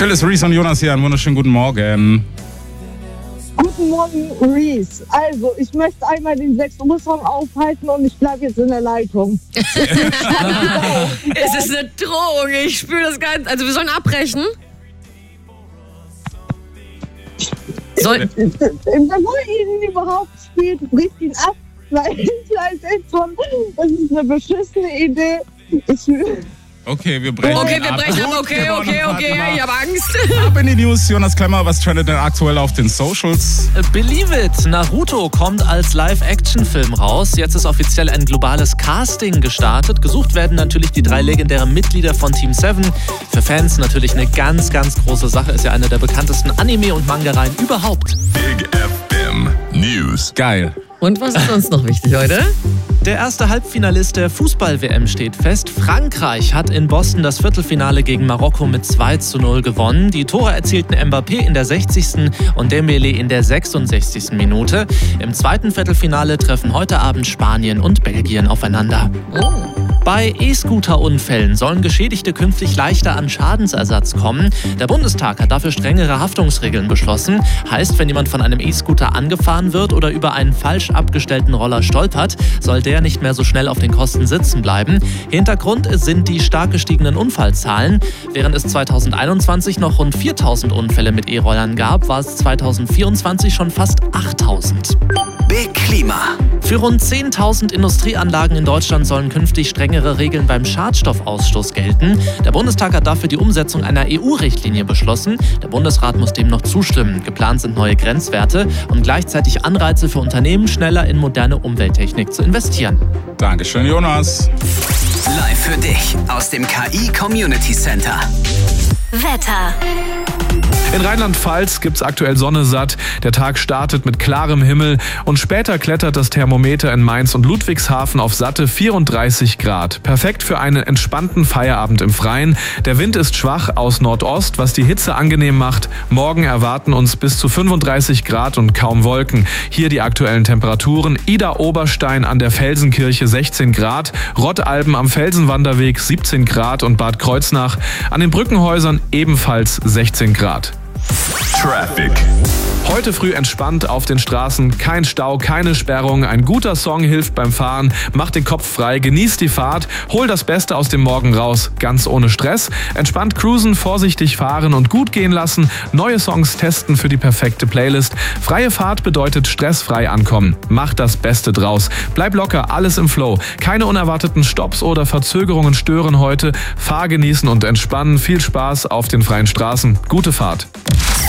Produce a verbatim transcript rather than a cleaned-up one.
Phyllis, Reese und Jonas hier, einen wunderschönen guten Morgen. Guten Morgen, Reese. Also, ich möchte einmal den sechs Uhr Song aufhalten und ich bleibe jetzt in der Leitung. Es ist eine Drohung, ich spüre das ganz. Also, wir sollen abbrechen. Soll Bevor ihr ihn überhaupt spielt, bricht ihn ab, weil ich weiß jetzt schon, das ist eine beschissene Idee. Ich Okay, wir brechen Okay, wir ab. brechen ab. Okay, Gut okay, gewonnen, okay. Fatima. Ich habe Angst. Ab in die News, Jonas Klemmer, was trendet denn aktuell auf den Socials? Believe It, Naruto kommt als Live-Action-Film raus. Jetzt ist offiziell ein globales Casting gestartet. Gesucht werden natürlich die drei legendären Mitglieder von Team Seven. Für Fans natürlich eine ganz, ganz große Sache. Ist ja eine der bekanntesten Anime- und Manga-Reihen überhaupt. Big F M News. Geil. Und was ist uns noch wichtig heute? Der erste Halbfinalist der Fußball-W M steht fest. Frankreich hat in Boston das Viertelfinale gegen Marokko mit zwei zu null gewonnen. Die Tore erzielten Mbappé in der sechzigsten und Dembélé in der sechsundsechzigsten Minute. Im zweiten Viertelfinale treffen heute Abend Spanien und Belgien aufeinander. Oh. Bei E-Scooter-Unfällen sollen Geschädigte künftig leichter an Schadensersatz kommen. Der Bundestag hat dafür strengere Haftungsregeln beschlossen. Heißt, wenn jemand von einem E-Scooter angefahren wird oder über einen falsch abgestellten Roller stolpert, soll der nicht mehr so schnell auf den Kosten sitzen bleiben. Hintergrund sind die stark gestiegenen Unfallzahlen. Während es zweitausendeinundzwanzig noch rund viertausend Unfälle mit E-Rollern gab, war es zweitausendvierundzwanzig schon fast achttausend. Big Klima. Für rund zehntausend Industrieanlagen in Deutschland sollen künftig strengere Regeln beim Schadstoffausstoß gelten. Der Bundestag hat dafür die Umsetzung einer E U-Richtlinie beschlossen. Der Bundesrat muss dem noch zustimmen. Geplant sind neue Grenzwerte und gleichzeitig Anreize für Unternehmen, schneller in moderne Umwelttechnik zu investieren. Dankeschön, Jonas. Live für dich aus dem K I Community Center. Wetter. In Rheinland-Pfalz gibt's aktuell Sonne satt. Der Tag startet mit klarem Himmel und später klettert das Thermometer in Mainz und Ludwigshafen auf satte vierunddreißig Grad. Perfekt für einen entspannten Feierabend im Freien. Der Wind ist schwach aus Nordost, was die Hitze angenehm macht. Morgen erwarten uns bis zu fünfunddreißig Grad und kaum Wolken. Hier die aktuellen Temperaturen. Ida-Oberstein an der Felsenkirche sechzehn Grad, Rottalben am Felsenwanderweg siebzehn Grad und Bad Kreuznach an den Brückenhäusern ebenfalls sechzehn Grad. Traffic. Heute früh entspannt auf den Straßen, kein Stau, keine Sperrung. Ein guter Song hilft beim Fahren, macht den Kopf frei, genießt die Fahrt, hol das Beste aus dem Morgen raus, ganz ohne Stress. Entspannt cruisen, vorsichtig fahren und gut gehen lassen. Neue Songs testen für die perfekte Playlist. Freie Fahrt bedeutet stressfrei ankommen. Mach das Beste draus. Bleib locker, alles im Flow. Keine unerwarteten Stopps oder Verzögerungen stören heute. Fahr genießen und entspannen. Viel Spaß auf den freien Straßen. Gute Fahrt.